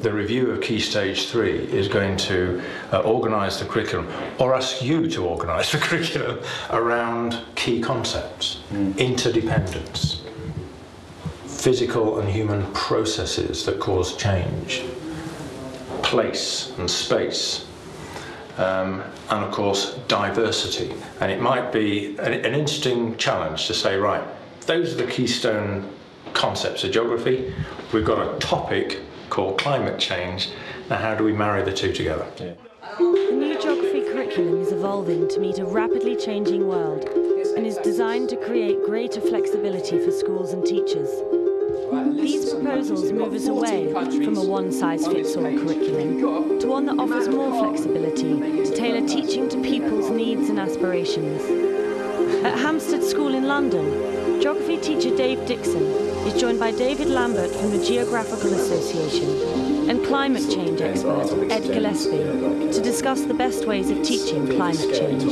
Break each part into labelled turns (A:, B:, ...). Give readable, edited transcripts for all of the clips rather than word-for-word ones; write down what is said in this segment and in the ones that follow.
A: The review of Key Stage 3 is going to organise the curriculum, or ask you to organise the curriculum around key concepts, interdependence, physical and human processes that cause change, place and space, and of course diversity. And it might be an interesting challenge to say, right, those are the keystone concepts of geography. We've got a topic called climate change. Now how do we marry the two together?
B: The new geography curriculum is evolving to meet a rapidly changing world and is designed to create greater flexibility for schools and teachers. These proposals move us away from a one-size-fits-all curriculum to one that offers more flexibility to tailor teaching to people's needs and aspirations. At Hampstead School in London, geography teacher Dave Dixon is joined by David Lambert from the Geographical Association and climate change expert Ed Gillespie to discuss the best ways of teaching climate change.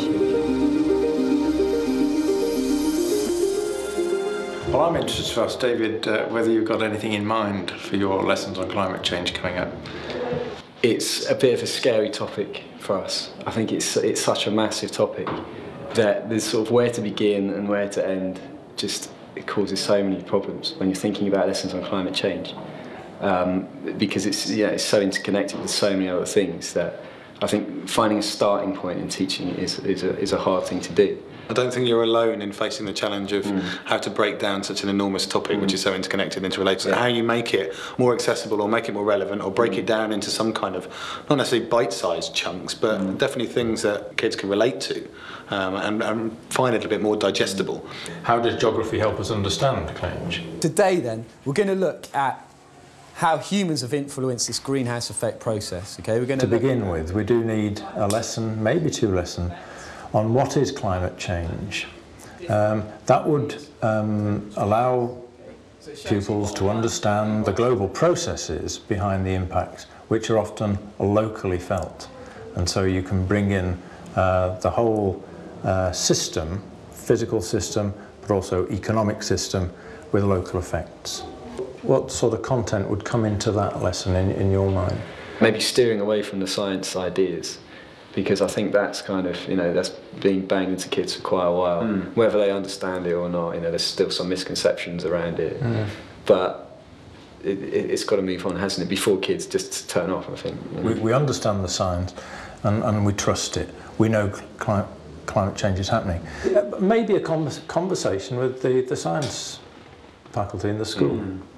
A: Well, I'm interested to ask David whether you've got anything in mind for your lessons on climate change coming up.
C: It's a bit of a scary topic for us. I think it's such a massive topic that there's sort of where to begin and where to end. It causes so many problems when you're thinking about lessons on climate change, because it's so interconnected with so many other things that I think finding a starting point in teaching is a hard thing to do.
D: I don't think you're alone in facing the challenge of how to break down such an enormous topic which is so interconnected and interrelated. So how you make it more accessible or make it more relevant or break it down into some kind of, not necessarily bite-sized chunks, but definitely things that kids can relate to and find it a bit more digestible.
A: How does geography help us understand change?
E: Today then, we're going to look at how humans have influenced this greenhouse effect process. Okay, we're going to
A: begin with, we do need a lesson, maybe two lessons, on what is climate change. That would allow pupils to understand the global processes behind the impacts, which are often locally felt. And so you can bring in the whole system, physical system, but also economic system with local effects. What sort of content would come into that lesson in your mind?
C: Maybe steering away from the science ideas, because I think that's kind of, that's being banged into kids for quite a while. Whether they understand it or not, there's still some misconceptions around it. But it's got to move on, hasn't it, before kids just turn off, I think.
A: We understand the science and we trust it. We know climate change is happening. Maybe a conversation with the science faculty in the school.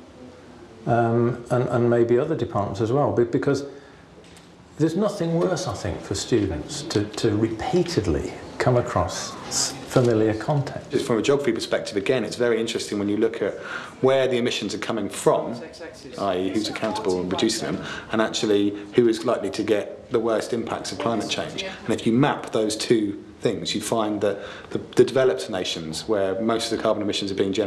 A: And maybe other departments as well, because there's nothing worse, I think, for students to repeatedly come across familiar content.
D: Just from a geography perspective, again, it's very interesting when you look at where the emissions are coming from, i.e. who's accountable and reducing them, and actually who is likely to get the worst impacts of climate change. And if you map those two things, you find that the developed nations, where most of the carbon emissions are being generated,